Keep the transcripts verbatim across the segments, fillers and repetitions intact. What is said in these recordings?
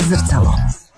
Zrcalo.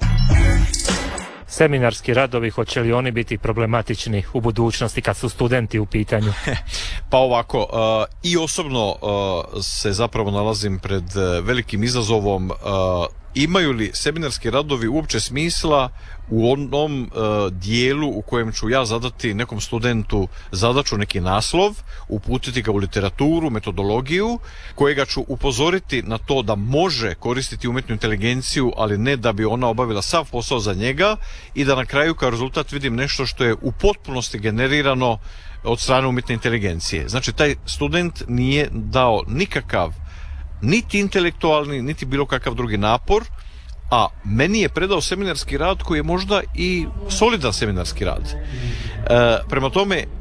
Seminarski radovi, hoće li oni biti problematični u budućnosti kad su studenti u pitanju? Pa ovako, uh, i osobno uh, se zapravo nalazim pred uh, velikim izazovom. Uh, imaju li seminarski radovi uopće smisla u onom uh, dijelu u kojem ću ja zadati nekom studentu zadaću, neki naslov, uputiti ga u literaturu, metodologiju, kojega ću upozoriti na to da može koristiti umjetnu inteligenciju, ali ne da bi ona obavila sav posao za njega, i da na kraju kao rezultat vidim nešto što je u potpunosti generirano od strane umjetne inteligencije. Znači, taj student nije dao nikakav niti intelektualni, niti bilo kakav drugi napor, a meni je predao seminarski rad koji je možda i solidan seminarski rad. E, prema tome, e,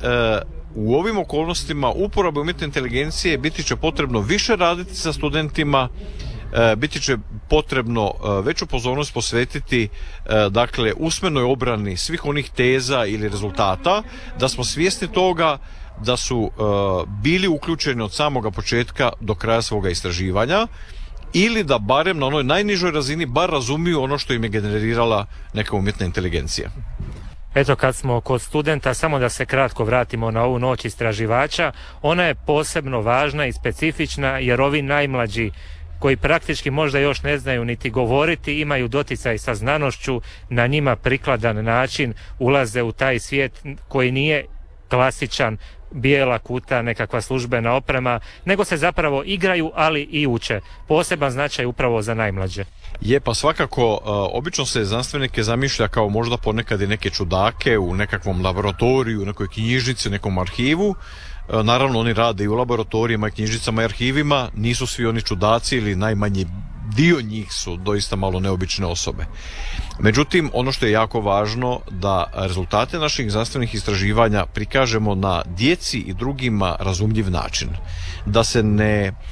u ovim okolnostima uporabe umjetne inteligencije biti će potrebno više raditi sa studentima, e, biti će potrebno e, veću pozornost posvetiti e, dakle usmenoj obrani svih onih teza ili rezultata, da smo svjesni toga da su uh, bili uključeni od samoga početka do kraja svoga istraživanja, ili da barem na onoj najnižoj razini bar razumiju ono što im je generirala neka umjetna inteligencija. Eto, kad smo kod studenta, samo da se kratko vratimo na ovu noć istraživača, ona je posebno važna i specifična jer ovi najmlađi koji praktički možda još ne znaju niti govoriti, imaju doticaj sa znanošću, na njima prikladan način ulaze u taj svijet koji nije klasičan, bijela kuta, nekakva službena oprema, nego se zapravo igraju, ali i uče. Poseban značaj upravo za najmlađe. Je, pa svakako, uh, obično se znanstvenike zamišlja kao možda ponekad i neke čudake u nekakvom laboratoriju, u nekoj knjižnici, u nekom arhivu. Uh, naravno, oni rade i u laboratorijima, i knjižnicama i arhivima, nisu svi oni čudaci, ili najmanji dio njih su doista malo neobične osobe. Međutim, ono što je jako važno, da rezultate naših znanstvenih istraživanja prikažemo na djeci i drugima razumljiv način. Da se ne e,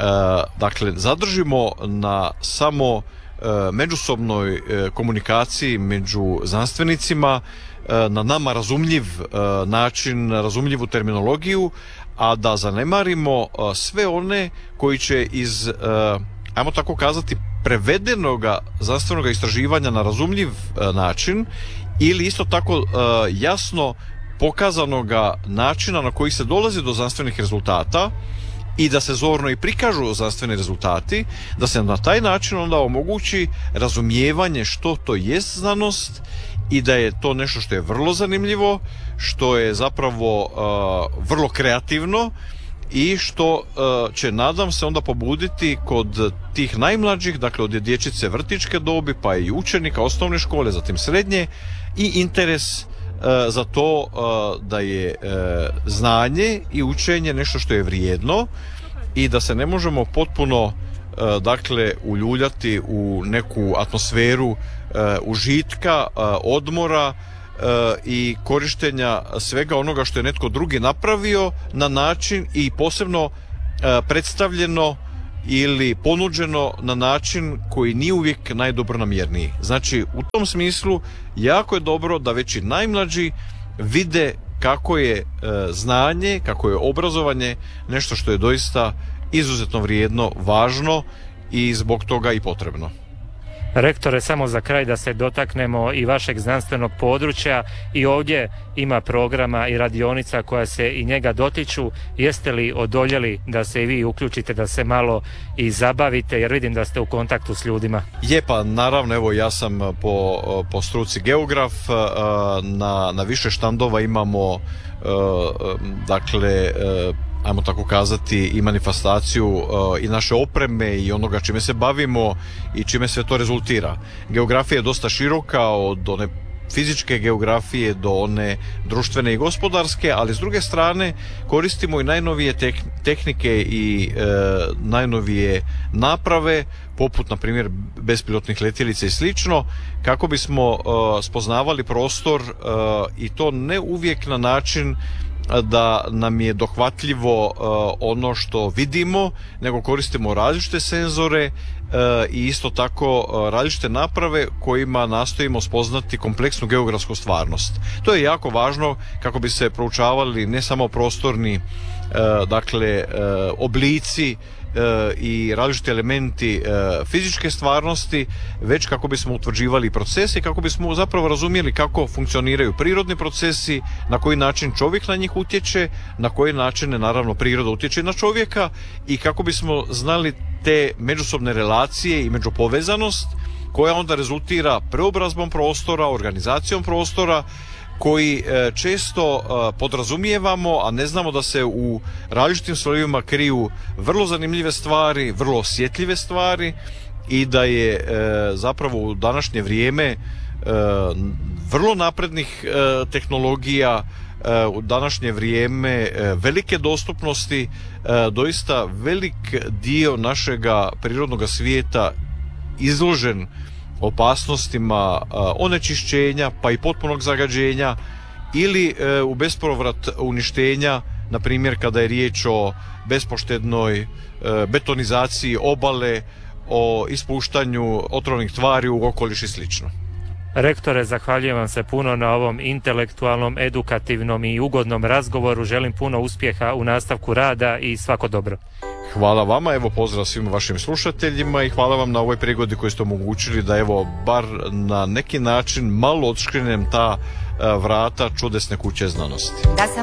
dakle zadržimo na samo e, međusobnoj e, komunikaciji među znanstvenicima, e, na nama razumljiv e, način, razumljivu terminologiju, a da zanemarimo e, sve one koji će iz e, ajmo tako kazati, prevedenoga znanstvenoga istraživanja na razumljiv e, način, ili isto tako e, jasno pokazanoga načina na koji se dolazi do znanstvenih rezultata, i da se zorno i prikažu znanstveni rezultati, da se na taj način onda omogući razumijevanje što to jest znanost, i da je to nešto što je vrlo zanimljivo, što je zapravo e, vrlo kreativno, i što uh, će, nadam se, onda pobuditi kod tih najmlađih, dakle od dječice vrtićke dobi pa i učenika osnovne škole, zatim srednje, i interes uh, za to uh, da je uh, znanje i učenje nešto što je vrijedno, i da se ne možemo potpuno uh, dakle uljuljati u neku atmosferu uh, užitka, uh, odmora i korištenja svega onoga što je netko drugi napravio na način i posebno predstavljeno ili ponuđeno na način koji nije uvijek najdobronamjerniji. Znači, u tom smislu jako je dobro da već i najmlađi vide kako je znanje, kako je obrazovanje nešto što je doista izuzetno vrijedno, važno i zbog toga i potrebno. Rektore, samo za kraj da se dotaknemo i vašeg znanstvenog područja, i ovdje ima programa i radionica koja se i njega dotiču. Jeste li odoljeli da se i vi uključite, da se malo i zabavite, jer vidim da ste u kontaktu s ljudima? Je, pa naravno, evo ja sam po, po struci geograf, na, na više štandova imamo dakle ajmo tako kazati i manifestaciju uh, i naše opreme i onoga čime se bavimo i čime sve to rezultira. Geografija je dosta široka, od one fizičke geografije do one društvene i gospodarske, ali s druge strane koristimo i najnovije tek, tehnike i e, najnovije naprave, poput na primjer bespilotnih letjelica i slično, kako bismo e, spoznavali prostor e, i to ne uvijek na način da nam je dohvatljivo uh, ono što vidimo, nego koristimo različite senzore uh, i isto tako uh, različite naprave kojima nastojimo spoznati kompleksnu geografsku stvarnost. To je jako važno kako bi se proučavali ne samo prostorni uh, dakle uh, oblici i različiti elementi fizičke stvarnosti, već kako bismo utvrđivali procese i kako bismo zapravo razumjeli kako funkcioniraju prirodni procesi, na koji način čovjek na njih utječe, na koji način naravno priroda utječe na čovjeka i kako bismo znali te međusobne relacije i međupovezanost koja onda rezultira preobrazbom prostora, organizacijom prostora, koji često podrazumijevamo, a ne znamo da se u različitim slojevima kriju vrlo zanimljive stvari, vrlo osjetljive stvari i da je zapravo u današnje vrijeme vrlo naprednih tehnologija, u današnje vrijeme velike dostupnosti, doista velik dio našega prirodnog svijeta izložen opasnostima onečišćenja pa i potpunog zagađenja ili u bespovrat uništenja, na primjer kada je riječ o bespoštednoj betonizaciji obale, o ispuštanju otrovnih tvari u okoliš i slično. Rektore, zahvaljujem vam se puno na ovom intelektualnom, edukativnom i ugodnom razgovoru. Želim puno uspjeha u nastavku rada i svako dobro. Hvala vama, evo pozdrav svim vašim slušateljima i hvala vam na ovoj prigodi koju ste omogućili da evo bar na neki način malo odškrinem ta vrata čudesne kuće znanosti. Da sam